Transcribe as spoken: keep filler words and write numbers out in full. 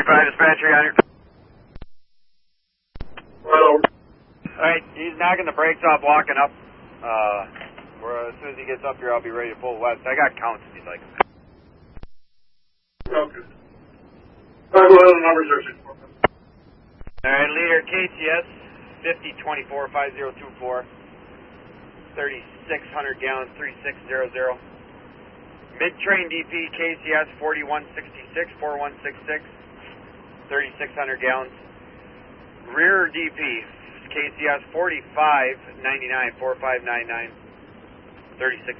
five dispatcher on your... Hello. Alright, he's knocking the brakes off, walking up. Uh, where, as soon as he gets up here, I'll be ready to pull west. I got counts if you'd like. Okay. I'll go ahead and number searching for him. Alright, leader K C S fifty twenty-four five zero two four, thirty-six hundred gallons, three six zero zero. Mid-train D P K C S forty-one sixty-six four one six six, thirty-six hundred gallons. Rear D P K C S forty-five ninety-nine four five nine nine, thirty-six